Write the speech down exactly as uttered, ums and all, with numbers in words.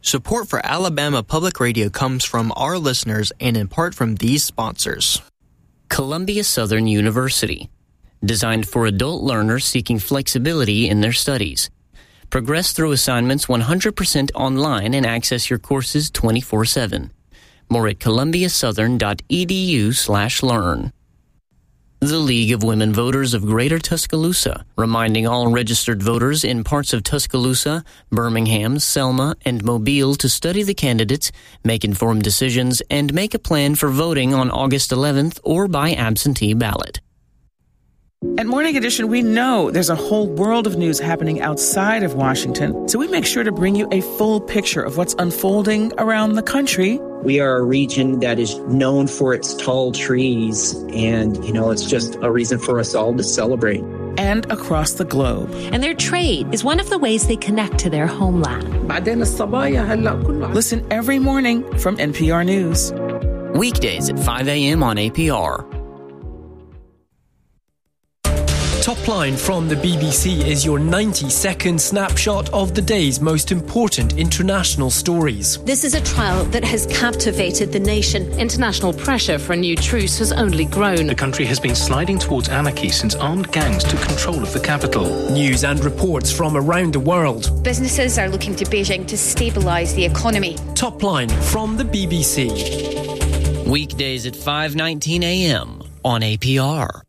Support for Alabama Public Radio comes from our listeners and in part from these sponsors. Columbia Southern University, designed for adult learners seeking flexibility in their studies. Progress through assignments one hundred percent online and access your courses twenty-four seven. More at columbiasouthern.edu slash learn. The League of Women Voters of Greater Tuscaloosa, reminding all registered voters in parts of Tuscaloosa, Birmingham, Selma, and Mobile to study the candidates, make informed decisions, and make a plan for voting on August eleventh or by absentee ballot. At Morning Edition, we know there's a whole world of news happening outside of Washington, so we make sure to bring you a full picture of what's unfolding around the country. We are a region that is known for its tall trees, and, you know, it's just a reason for us all to celebrate. And across the globe. And their trade is one of the ways they connect to their homeland. Listen every morning from N P R News. Weekdays at five a.m. on A P R. Top Line from the B B C is your ninety-second snapshot of the day's most important international stories. This is a trial that has captivated the nation. International pressure for a new truce has only grown. The country has been sliding towards anarchy since armed gangs took control of the capital. News and reports from around the world. Businesses are looking to Beijing to stabilise the economy. Top Line from the B B C. Weekdays at five nineteen a.m. on A P R.